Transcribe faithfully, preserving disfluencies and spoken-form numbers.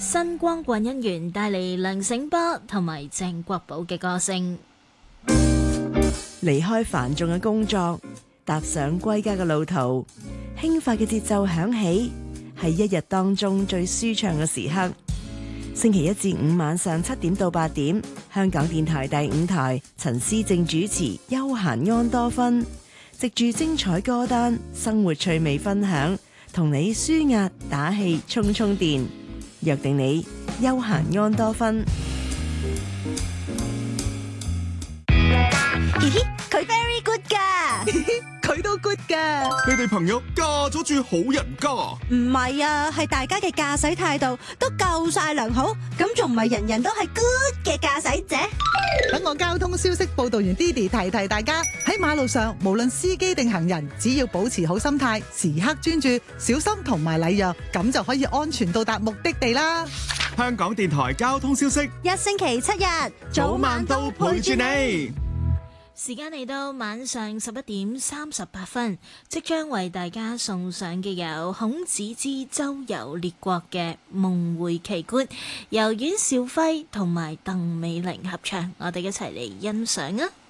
新光棍姻緣帶嚟梁醒波同埋鄭國寶嘅歌聲。 離開繁重嘅工作，踏上歸家嘅路途，輕快嘅節奏響起，係一日當中最舒暢嘅時刻。星期一至五晚上七點到八點，香港電台第五台陳思正主持《休閒安多芬》，藉住精彩歌單、生活趣味分享，同你舒壓打氣充充電，約定你休閒安多芬。 嘻嘻，佢 very good 噶， 佢都 good 噶。 你哋朋友嫁咗住好人家？ 唔係啊，係大家嘅駕駛態度都夠晒良好，咁仲唔係人人都係 good 嘅駕駛者？ 等我交通消息報道員 Didi 提提大家，喺馬路上無論司機定行人，只要保持好心態，時刻專注、小心同埋禮讓，咁就可以安全到達目的地啦。 香港電台交通消息， 一星期七日， 早晚都陪住你。 時間嚟到晚上十一點三十八分，即將為大家送上嘅有孔子之周遊列國嘅夢迴奇觀，由阮兆輝同埋鄧美玲合唱，我哋一齊嚟欣賞啊！